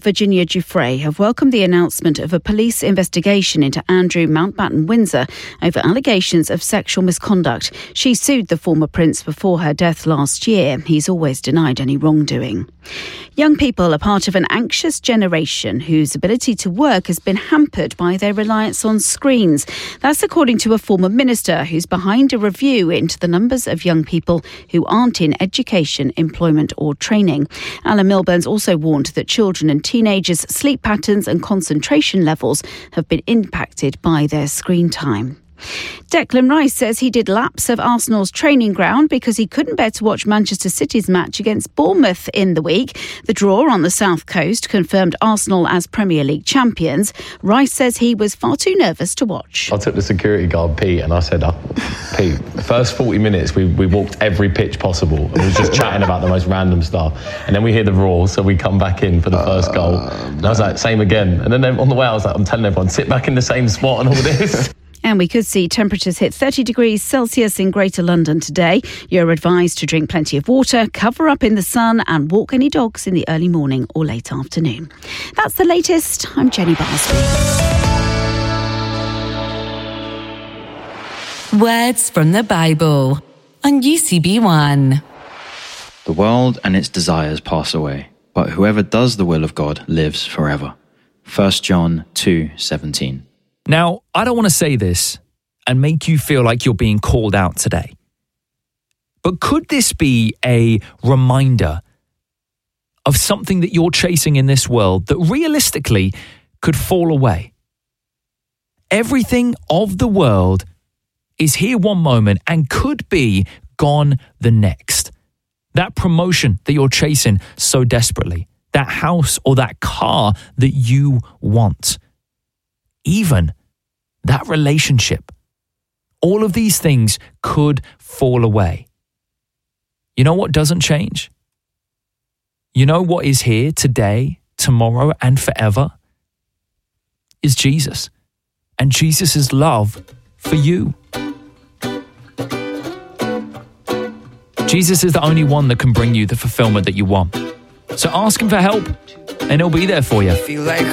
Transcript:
Virginia Giuffre have welcomed the announcement of a police investigation into Andrew Mountbatten Windsor over allegations of sexual misconduct. She sued the former prince before her death last year. He's always denied any wrongdoing. Young people are part of an anxious generation whose ability to work has been hampered by their reliance on screens. That's according to a former minister who's behind a review into the numbers of young people who aren't in education, employment or training. Alan Milburn's also warned that children and teenagers' sleep patterns and concentration levels have been impacted by their screen time. Declan Rice says he did laps of Arsenal's training ground because he couldn't bear to watch Manchester City's match against Bournemouth in the week. The draw on the South Coast confirmed Arsenal as Premier League champions. Rice says he was far too nervous to watch. I took the security guard, Pete, and I said, Pete, the first 40 minutes we walked every pitch possible and we was just chatting about the most random stuff. And then we hear the roar, so we come back in for the first goal. And I was like, same again. And then on the way I was like, I'm telling everyone, sit back in the same spot and all this. And we could see temperatures hit 30 degrees Celsius in Greater London today. You're advised to drink plenty of water, cover up in the sun and walk any dogs in the early morning or late afternoon. That's the latest. I'm Jenny Barsby. Words from the Bible on UCB1. The world and its desires pass away, but whoever does the will of God lives forever. 1 John 2:17. Now, I don't want to say this and make you feel like you're being called out today. But could this be a reminder of something that you're chasing in this world that realistically could fall away? Everything of the world is here one moment and could be gone the next. That promotion that you're chasing so desperately, that house or that car that you want. Even that relationship, all of these things could fall away. You know what doesn't change? You know what is here today, tomorrow, and forever? Is Jesus and Jesus' love for you. Jesus is the only one that can bring you the fulfillment that you want. So ask him for help and he'll be there for you. Feel like